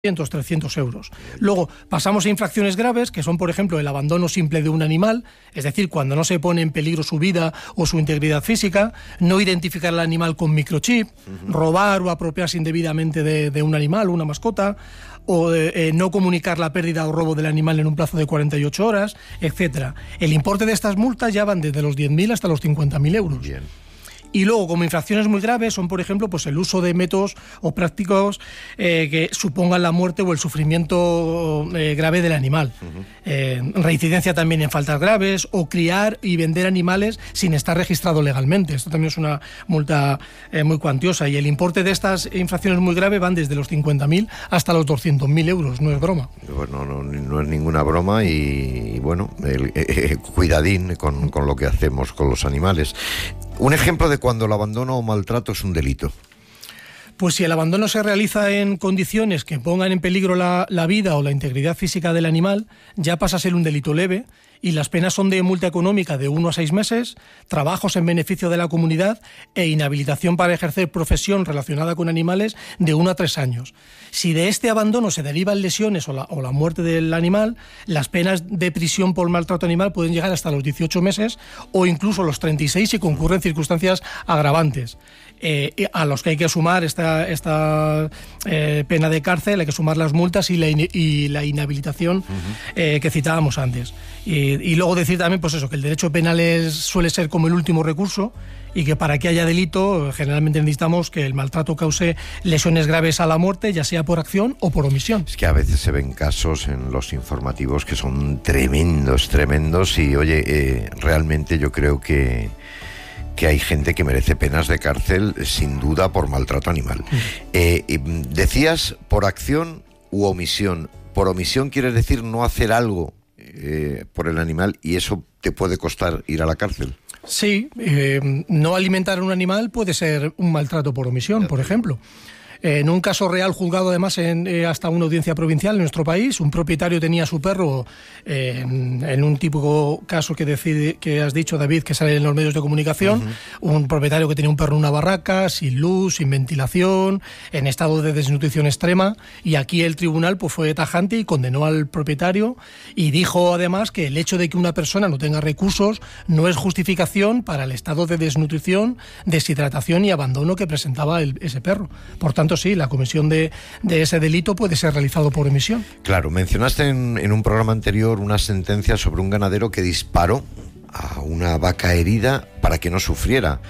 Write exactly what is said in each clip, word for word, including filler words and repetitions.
trescientos euros. Luego pasamos a infracciones graves, que son, por ejemplo, el abandono simple de un animal, es decir, cuando no se pone en peligro su vida o su integridad física, no identificar al animal con microchip, uh-huh. robar o apropiarse indebidamente de, de un animal o una mascota, o eh, no comunicar la pérdida o robo del animal en un plazo de cuarenta y ocho horas, etcétera. El importe de estas multas ya van desde los diez mil hasta los cincuenta mil euros. Bien. Y luego, como infracciones muy graves, son, por ejemplo, pues el uso de métodos o prácticos eh, que supongan la muerte o el sufrimiento eh, grave del animal. Uh-huh. Eh, reincidencia también en faltas graves, o criar y vender animales sin estar registrado legalmente. Esto también es una multa eh, muy cuantiosa. Y el importe de estas infracciones muy graves van desde los cincuenta mil hasta los doscientos mil euros. No es broma. Bueno, no, no es ninguna broma y, y bueno, el, eh, cuidadín con, con lo que hacemos con los animales. Un ejemplo de cuando el abandono o maltrato es un delito. Pues si el abandono se realiza en condiciones que pongan en peligro la, la vida o la integridad física del animal, ya pasa a ser un delito leve, y las penas son de multa económica de uno a seis meses, trabajos en beneficio de la comunidad e inhabilitación para ejercer profesión relacionada con animales de uno a tres años. Si de este abandono se derivan lesiones o la, o la muerte del animal, las penas de prisión por maltrato animal pueden llegar hasta los dieciocho meses o incluso los treinta y seis si concurren circunstancias agravantes. Eh, a los que hay que sumar esta, esta eh, pena de cárcel, hay que sumar las multas y la, in, y la inhabilitación uh-huh. eh, que citábamos antes. Y, y luego decir también, pues eso, que el derecho penal es, suele ser como el último recurso, y que para que haya delito generalmente necesitamos que el maltrato cause lesiones graves a la muerte, ya sea por acción o por omisión. Es que a veces se ven casos en los informativos que son tremendos, tremendos, y oye, eh, realmente yo creo que que hay gente que merece penas de cárcel sin duda por maltrato animal. Mm. Eh, decías por acción u omisión. Por omisión quiere decir no hacer algo eh, por el animal, y eso te puede costar ir a la cárcel. Sí, eh, no alimentar a un animal puede ser un maltrato por omisión, por ejemplo. En un caso real juzgado además en, eh, hasta una audiencia provincial en nuestro país, un propietario tenía a su perro eh, en, en un típico caso que, decide, que has dicho, David, que sale en los medios de comunicación, uh-huh. un propietario que tenía un perro en una barraca, sin luz, sin ventilación, en estado de desnutrición extrema, y aquí el tribunal pues fue tajante y condenó al propietario, y dijo además que el hecho de que una persona no tenga recursos no es justificación para el estado de desnutrición, deshidratación y abandono que presentaba el, ese perro. Por tanto, sí, la comisión de, de ese delito puede ser realizado por omisión. Claro, mencionaste en, en un programa anterior una sentencia sobre un ganadero que disparó a una vaca herida para que no sufriera.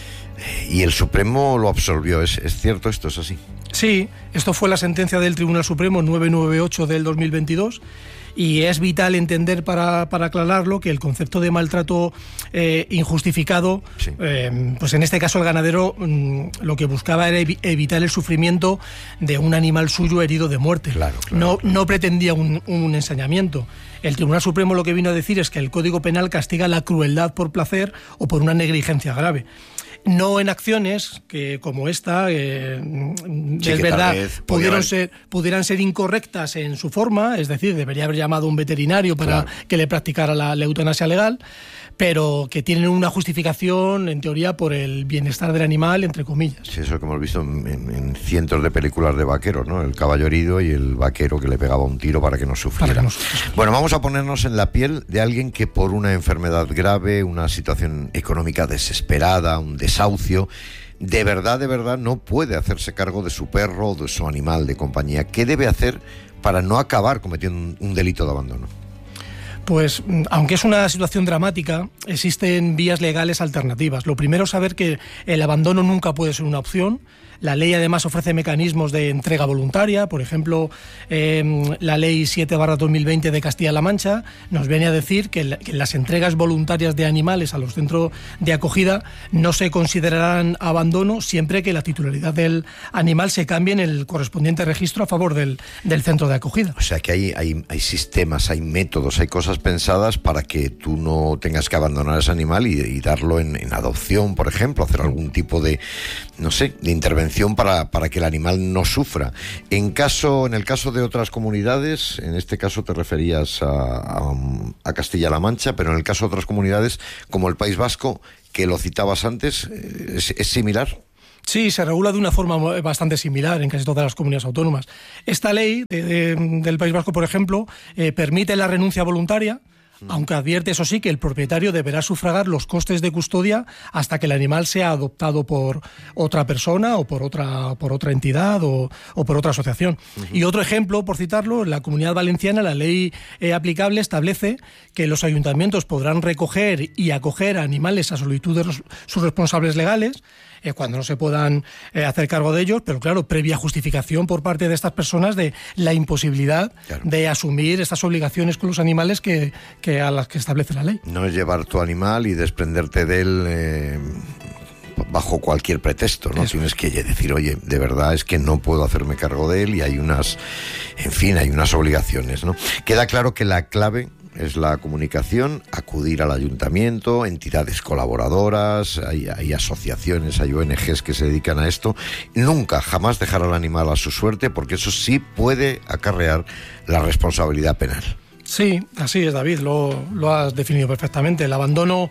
Y el Supremo lo absolvió. ¿Es, es cierto esto? ¿Es así? Sí, esto fue la sentencia del Tribunal Supremo nueve noventa y ocho del dos mil veintidós. Y es vital entender, para, para aclararlo, que el concepto de maltrato eh, injustificado, sí. eh, pues en este caso el ganadero mm, lo que buscaba era evi- evitar el sufrimiento de un animal suyo herido de muerte. Claro, claro, no, claro. no pretendía un, un ensañamiento. El Tribunal Supremo lo que vino a decir es que el Código Penal castiga la crueldad por placer o por una negligencia grave. No en acciones que, como esta, eh, sí, es verdad, pudieron ser, pudieran ser incorrectas en su forma, es decir, debería haber llamado a un veterinario para claro. que le practicara la, la eutanasia legal, pero que tienen una justificación, en teoría, por el bienestar del animal, entre comillas. Sí, eso que hemos visto en, en cientos de películas de vaqueros, ¿no? El caballo herido y el vaquero que le pegaba un tiro para que no sufriera. Que no sufriera. Bueno, vamos a ponernos en la piel de alguien que por una enfermedad grave, una situación económica desesperada, un desahucio, de verdad, de verdad no puede hacerse cargo de su perro o de su animal de compañía. ¿Qué debe hacer para no acabar cometiendo un, un delito de abandono? Pues, aunque es una situación dramática, existen vías legales alternativas. Lo primero es saber que el abandono nunca puede ser una opción. La ley además ofrece mecanismos de entrega voluntaria. Por ejemplo, eh, la ley siete barra dos mil veinte de Castilla-La Mancha nos viene a decir que, la, que las entregas voluntarias de animales a los centros de acogida no se considerarán abandono siempre que la titularidad del animal se cambie en el correspondiente registro a favor del, del centro de acogida. O sea que hay, hay, hay sistemas, hay métodos, hay cosas pensadas para que tú no tengas que abandonar ese animal y, y darlo en, en adopción, por ejemplo, hacer algún tipo de, no sé, de intervención Para, para que el animal no sufra. En caso, en el caso de otras comunidades, en este caso te referías a, a, a Castilla-La Mancha, pero en el caso de otras comunidades, como el País Vasco, que lo citabas antes, ¿es, es similar? Sí, se regula de una forma bastante similar en casi todas las comunidades autónomas. Esta ley de, de, del País Vasco, por ejemplo, eh, permite la renuncia voluntaria, aunque advierte, eso sí, que el propietario deberá sufragar los costes de custodia hasta que el animal sea adoptado por otra persona o por otra, por otra entidad o, o por otra asociación. Uh-huh. Y otro ejemplo, por citarlo, en la Comunidad Valenciana la ley eh, aplicable establece que los ayuntamientos podrán recoger y acoger animales a solicitud de los, sus responsables legales, Eh, cuando no se puedan eh, hacer cargo de ellos, pero claro, previa justificación por parte de estas personas de la imposibilidad claro. de asumir estas obligaciones con los animales que, que a las que establece la ley. No es llevar tu animal y desprenderte de él eh, bajo cualquier pretexto, ¿no? Eso. Tienes que decir, oye, de verdad es que no puedo hacerme cargo de él y hay unas, en fin, hay unas obligaciones, ¿no? Queda claro que la clave es la comunicación, acudir al ayuntamiento, entidades colaboradoras, hay, hay asociaciones, hay O N Ges que se dedican a esto. Nunca, jamás dejar al animal a su suerte, porque eso sí puede acarrear la responsabilidad penal. Sí, así es, David, lo, lo has definido perfectamente. El abandono,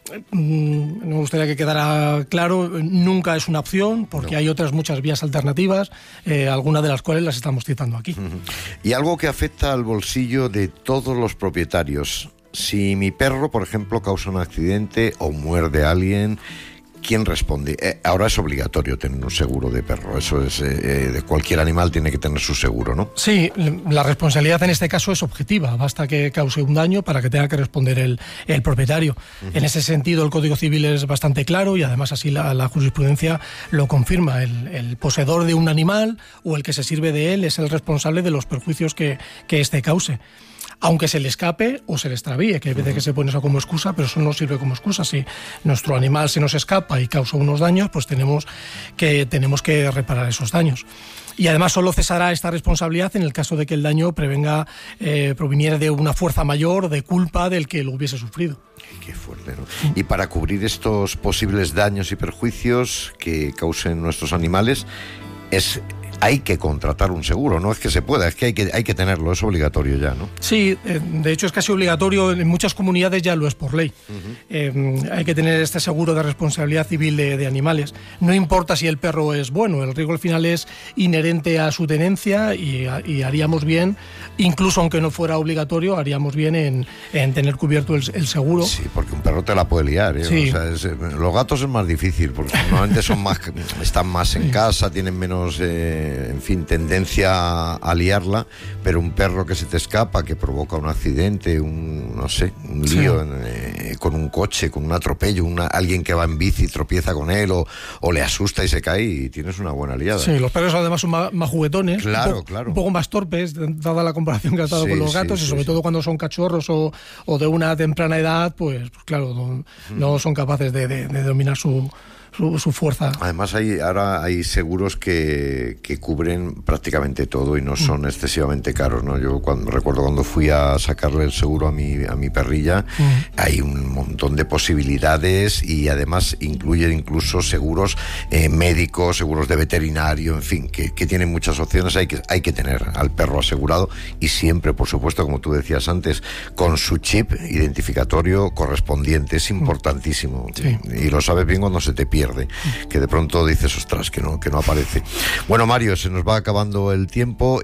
mm, me gustaría que quedara claro, nunca es una opción, porque no. hay otras muchas vías alternativas, eh, algunas de las cuales las estamos citando aquí. Uh-huh. Y algo que afecta al bolsillo de todos los propietarios. Si mi perro, por ejemplo, causa un accidente o muerde a alguien, ¿quién responde? Eh, ahora es obligatorio tener un seguro de perro, eso es, eh, de cualquier animal tiene que tener su seguro, ¿no? Sí, la responsabilidad en este caso es objetiva, basta que cause un daño para que tenga que responder el, el propietario. Uh-huh. En ese sentido el Código Civil es bastante claro y además así la, la jurisprudencia lo confirma. El, el poseedor de un animal o el que se sirve de él es el responsable de los perjuicios que, que éste cause. Aunque se le escape o se le extravíe, que hay veces que se pone eso como excusa, pero eso no sirve como excusa. Si nuestro animal se nos escapa y causa unos daños, pues tenemos que, tenemos que reparar esos daños. Y además solo cesará esta responsabilidad en el caso de que el daño prevenga, eh, proviniera de una fuerza mayor, de culpa del que lo hubiese sufrido. Qué fuerte, ¿no? Y para cubrir estos posibles daños y perjuicios que causen nuestros animales, es... hay que contratar un seguro, no es que se pueda, es que hay que, hay que tenerlo, es obligatorio ya, ¿no? Sí, eh, de hecho es casi obligatorio, en muchas comunidades ya lo es por ley. Uh-huh. Eh, hay que tener este seguro de responsabilidad civil de, de animales. No importa si el perro es bueno, el riesgo al final es inherente a su tenencia y, y haríamos bien, incluso aunque no fuera obligatorio, haríamos bien en, en tener cubierto el, el seguro. Sí, porque un perro te la puede liar, ¿eh? Sí. O sea, es, los gatos es más difícil, porque normalmente son más, están más en sí. casa, tienen menos... Eh, en fin, tendencia a liarla, pero un perro que se te escapa, que provoca un accidente, un, no sé, un lío sí. eh, con un coche, con un atropello, una, alguien que va en bici tropieza con él o, o le asusta y se cae y tienes una buena liada. Sí, los perros además son más, más juguetones, claro, un, po- claro. un poco más torpes, dada la comparación que has dado sí, con los gatos, sí, y sobre sí, todo sí. cuando son cachorros o, o de una temprana edad, pues, pues claro, no, mm. no son capaces de, de, de dominar su... Su, su fuerza. Además hay ahora hay seguros que, que cubren prácticamente todo y no son mm. excesivamente caros, ¿no? Yo cuando recuerdo cuando fui a sacarle el seguro a mi a mi perrilla, mm. hay un montón de posibilidades y además incluye incluso seguros eh, médicos, seguros de veterinario, en fin, que, que tienen muchas opciones. Hay que hay que tener al perro asegurado y siempre, por supuesto, como tú decías antes, con su chip identificatorio correspondiente. Es importantísimo. Sí. Y lo sabes bien cuando se te pierde, que de pronto dices, ostras, que no, que no aparece. Bueno, Mario, se nos va acabando el tiempo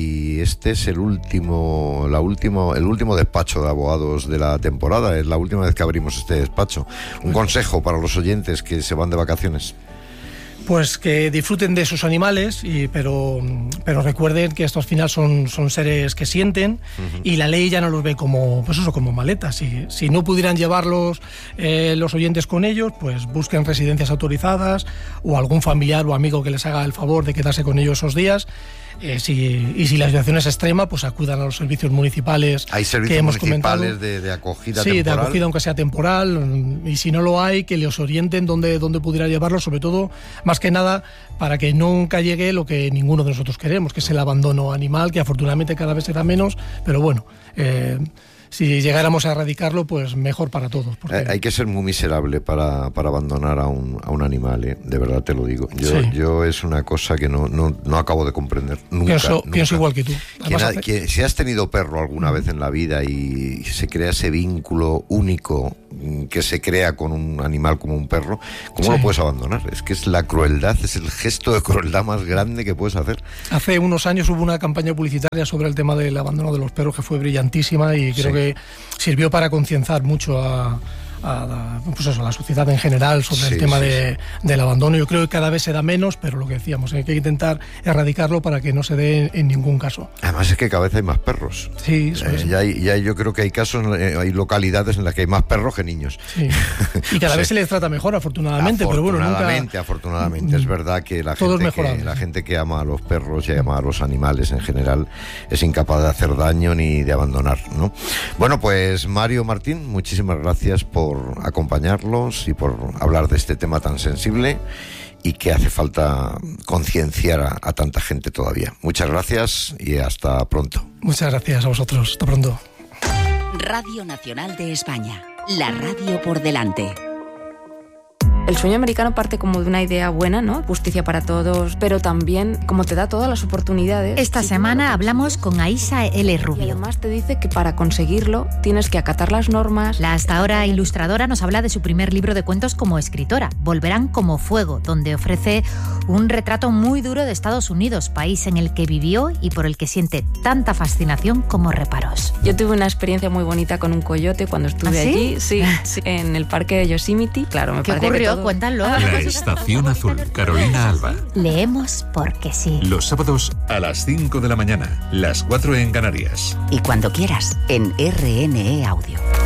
y este es el último, la último, el último despacho de abogados de la temporada. Es la última vez que abrimos este despacho. Un consejo para los oyentes que se van de vacaciones. Pues que disfruten de sus animales, y, pero, pero recuerden que estos al final son, son seres que sienten uh-huh. y la ley ya no los ve como, pues eso, como maletas. Si, si no pudieran llevarlos eh, los oyentes con ellos, pues busquen residencias autorizadas o algún familiar o amigo que les haga el favor de quedarse con ellos esos días. Eh, si, y si la situación es extrema, pues acudan a los servicios municipales. ¿Hay servicios que hemos municipales de, de acogida sí, temporal? Sí, de acogida aunque sea temporal. Y si no lo hay, que les orienten dónde, dónde pudiera llevarlos, sobre todo, más que nada, para que nunca llegue lo que ninguno de nosotros queremos, que es el abandono animal, que afortunadamente cada vez será menos, pero bueno... Eh, si llegáramos a erradicarlo, pues mejor para todos. Porque... Hay que ser muy miserable para, para abandonar a un, a un animal, ¿eh? De verdad te lo digo. Yo, sí. yo es una cosa que no, no, no acabo de comprender. Nunca, pienso, nunca. pienso igual que tú. Quien ha, quien, si has tenido perro alguna vez en la vida y se crea ese vínculo único que se crea con un animal como un perro, ¿cómo Sí. lo puedes abandonar? Es que es la crueldad, es el gesto de crueldad más grande que puedes hacer. Hace unos años hubo una campaña publicitaria sobre el tema del abandono de los perros que fue brillantísima y creo Sí. que sirvió para concienciar mucho a, a, la, pues eso, a la sociedad en general sobre Sí, el tema sí, de, del abandono. Yo creo que cada vez se da menos, pero lo que decíamos, hay que intentar erradicarlo para que no se dé en, en ningún caso. Además es que cada vez hay más perros. Sí, eso Eh, es. ya hay, ya yo creo que hay casos, eh, hay localidades en las que hay más perros que niños. Sí. Y cada Sí. vez se les trata mejor, afortunadamente, pero bueno, Afortunadamente, nunca... afortunadamente. Es verdad que la Todo es gente que, mejorable. la gente que ama a los perros y ama a los animales en general es incapaz de hacer daño ni de abandonar, ¿no? Bueno, pues Mario Martín, muchísimas gracias por acompañarnos y por hablar de este tema tan sensible y que hace falta concienciar a, a tanta gente todavía. Muchas gracias y hasta pronto. Muchas gracias a vosotros. Hasta pronto. Radio Nacional de España. La radio por delante. El sueño americano parte como de una idea buena, ¿no? Justicia para todos, pero también como te da todas las oportunidades. Esta semana hablamos con Aisha L. Y Rubio. además te dice que para conseguirlo tienes que acatar las normas. La hasta ahora ilustradora nos habla de su primer libro de cuentos como escritora, Volverán como fuego, donde ofrece un retrato muy duro de Estados Unidos, país en el que vivió y por el que siente tanta fascinación como reparos. Yo tuve una experiencia muy bonita con un coyote cuando estuve ¿Ah, sí? allí, sí, sí, en el parque de Yosemite. Claro, me ¿Qué parecía que ocurrió? todo- Cuéntalo. La Estación Azul, Carolina Alba. Leemos porque sí. Los sábados a las cinco de la mañana, las cuatro en Canarias. Y cuando quieras, en R N E Audio.